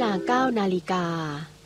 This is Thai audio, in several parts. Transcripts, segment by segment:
ลา 9 นาฬิกา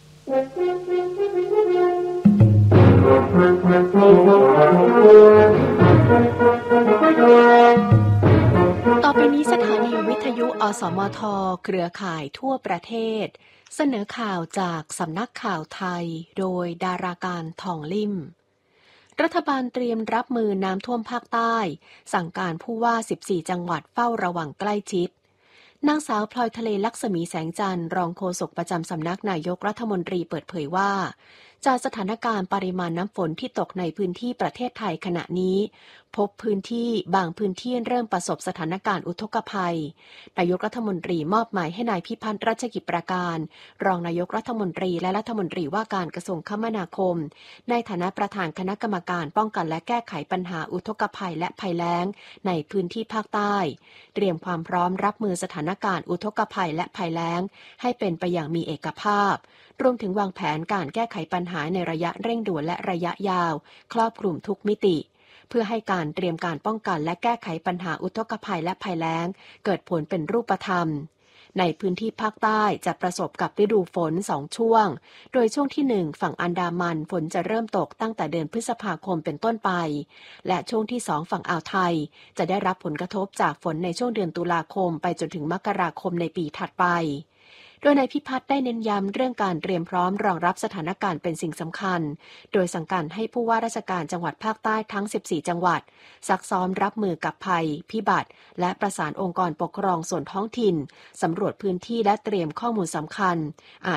ต่อไปนี้สถานีวิทยุอสมทเครือข่ายทั่วประเทศเสนอข่าวจากสำนักข่าวไทยโดยดาราการทองลิ่มรัฐบาลเตรียมรับมือน้ำท่วมภาคใต้สั่งการผู้ว่า14จังหวัดเฝ้าระวังใกล้ชิดนางสาวพลอยทะเลลักษมีแสงจันทร์รองโฆษกประจำสำนักนายกรัฐมนตรีเปิดเผยว่าจากสถานการณ์ปริมาณน้ำฝนที่ตกในพื้นที่ประเทศไทยขณะนี้พบพื้นที่บางพื้นที่เริ่มประสบสถานการณ์อุทกภัยนายกรัฐมนตรีมอบหมายให้นายพิพัฒน์รัชกิจประการรองนายกรัฐมนตรีและรัฐมนตรีว่าการกระทรวงคมนาคมในฐานะประธานคณะกรรมการป้องกันและแก้ไขปัญหาอุทกภัยและภัยแล้งในพื้นที่ภาคใต้เตรียมความพร้อมรับมือสถานการณ์อุทกภัยและภัยแล้งให้เป็นไปอย่างมีเอกภาพรวมถึงวางแผนการแก้ไขปัญหาในระยะเร่งด่วนและระยะยาวครอบคลุมทุกมิติเพื่อให้การเตรียมการป้องกันและแก้ไขปัญหาอุทกภัยและภัยแล้งเกิดผลเป็นรูปธรรมในพื้นที่ภาคใต้จะประสบกับฤดูฝน2ช่วงโดยช่วงที่1ฝั่งอันดามันฝนจะเริ่มตกตั้งแต่เดือนพฤษภาคมเป็นต้นไปและช่วงที่2ฝั่งอ่าวไทยจะได้รับผลกระทบจากฝนในช่วงเดือนตุลาคมไปจนถึงมกราคมในปีถัดไปโดยนายพิพัฒน์ได้เน้นย้ำเรื่องการเตรียมพร้อมรองรับสถานการณ์เป็นสิ่งสำคัญโดยสั่งการให้ผู้ว่าราชการจังหวัดภาคใต้ทั้ง14จังหวัดซักซ้อมรับมือกับภัยพิบัติและประสานองค์กรปกครองส่วนท้องถิ่นสำรวจพื้นที่และเตรียมข้อมูลสำคัญ